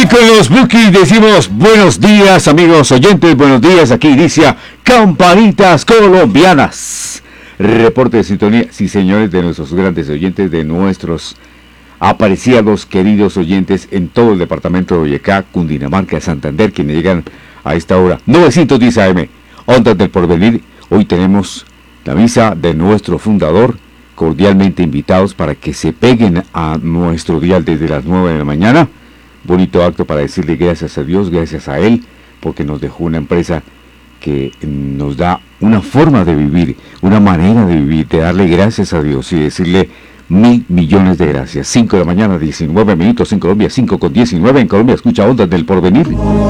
con los Bookies decimos buenos días, amigos oyentes, buenos días. Aquí inicia Campanitas Colombianas. Reporte de sintonía, sí señores, de nuestros grandes oyentes, de nuestros apreciados, queridos oyentes en todo el departamento de Boyacá, Cundinamarca, Santander, quienes llegan a esta hora. 910 AM, Ondas del Porvenir. Hoy tenemos la misa de nuestro fundador, cordialmente invitados para que se peguen a nuestro dial desde las 9 de la mañana. Bonito acto para decirle gracias a Dios, gracias a Él, porque nos dejó una empresa que nos da una forma de vivir, una manera de vivir, de darle gracias a Dios y decirle 1.000 millones de gracias. 5 de la mañana, 19 minutos en Colombia, 5:19 en Colombia. Escucha Ondas del Porvenir.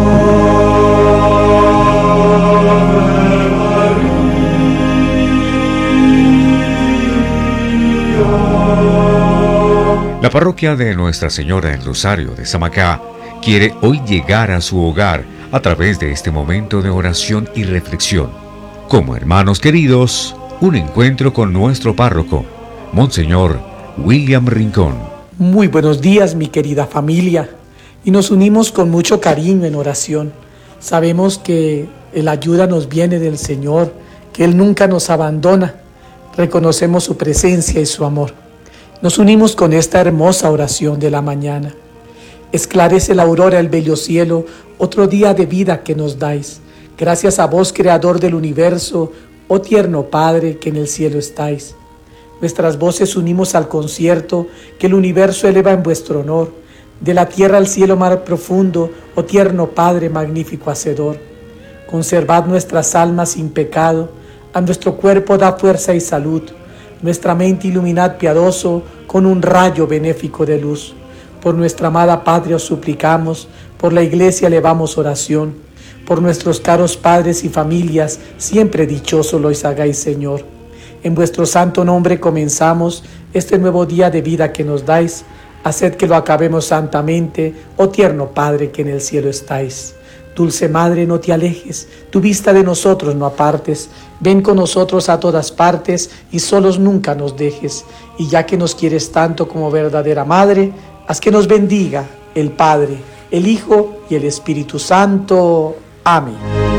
La parroquia de Nuestra Señora del Rosario de Samacá quiere hoy llegar a su hogar a través de este momento de oración y reflexión. Como hermanos queridos, un encuentro con nuestro párroco, Monseñor William Rincón. Muy buenos días, mi querida familia, y nos unimos con mucho cariño en oración. Sabemos que la ayuda nos viene del Señor, que Él nunca nos abandona. Reconocemos su presencia y su amor. Nos unimos con esta hermosa oración de la mañana. Esclarece la aurora el bello cielo, otro día de vida que nos dais. Gracias a vos, creador del universo, oh tierno Padre que en el cielo estáis. Nuestras voces unimos al concierto que el universo eleva en vuestro honor. De la tierra al cielo mar profundo, oh tierno Padre magnífico hacedor. Conservad nuestras almas sin pecado, a nuestro cuerpo da fuerza y salud. Nuestra mente iluminad piadoso con un rayo benéfico de luz. Por nuestra amada patria os suplicamos, por la iglesia elevamos oración. Por nuestros caros padres y familias, siempre dichosos los hagáis, Señor. En vuestro santo nombre comenzamos este nuevo día de vida que nos dais. Haced que lo acabemos santamente, oh tierno Padre que en el cielo estáis. Dulce Madre, no te alejes, tu vista de nosotros no apartes. Ven con nosotros a todas partes y solos nunca nos dejes. Y ya que nos quieres tanto como verdadera Madre, haz que nos bendiga el Padre, el Hijo y el Espíritu Santo. Amén.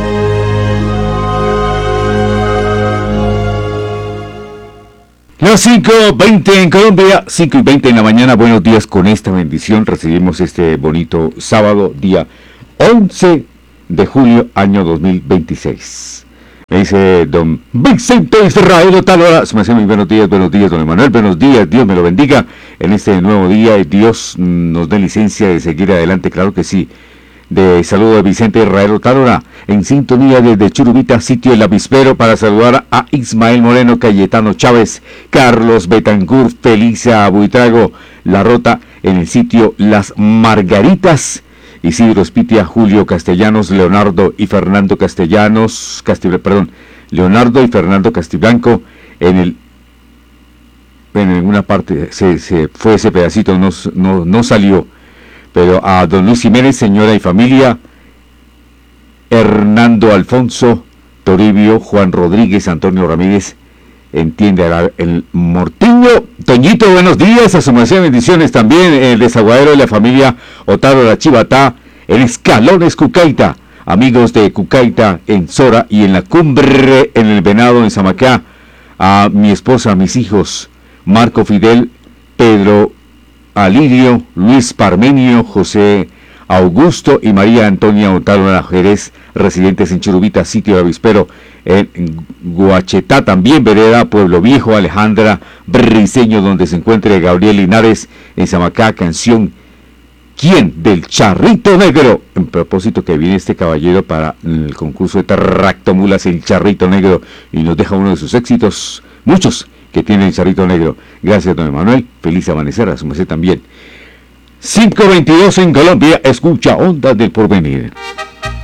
Las 5:20 en Colombia, 5:20 en la mañana. Buenos días, con esta bendición recibimos este bonito sábado, día 11 de julio, año 2026. Me dice don Vicente Israel Otálora. Se me hace muy buenos días, don Emanuel, buenos días, Dios me lo bendiga en este nuevo día y Dios nos dé licencia de seguir adelante, claro que sí. De saludo de Vicente Israel Otálora, en sintonía desde Churubita, sitio El Avispero, para saludar a Ismael Moreno, Cayetano Chávez, Carlos Betancourt, Felisa Buitrago, La Rota, en el sitio Las Margaritas, Isidro Espitia, Julio Castellanos, Leonardo y Fernando Castiblanco, en alguna parte se fue ese pedacito, no salió. Pero a don Luis Jiménez, señora y familia, Hernando Alfonso, Toribio, Juan Rodríguez, Antonio Ramírez, entiende el Mortiño, Toñito, buenos días, a su merced, bendiciones también, el desaguadero de la familia Otálora Chivatá, el Escalones Cucaita, amigos de Cucaita en Sora y en la Cumbre, en el Venado, en Samacá, a mi esposa, a mis hijos, Marco Fidel, Pedro Alirio, Luis Parmenio, José Augusto y María Antonia Otálora Jerez, residentes en Churubita, sitio de Avispero, en Guachetá también, vereda Pueblo Viejo, Alejandra Briceño, donde se encuentre Gabriel Linares, en Samacá, canción ¿Quién? Del Charrito Negro. En propósito que viene este caballero para el concurso de tractomulas, el Charrito Negro, y nos deja uno de sus éxitos, muchos que tiene el Charrito Negro. Gracias, don Emanuel. Feliz amanecer, a su merced también. 5:22 en Colombia. Escucha Ondas del Porvenir.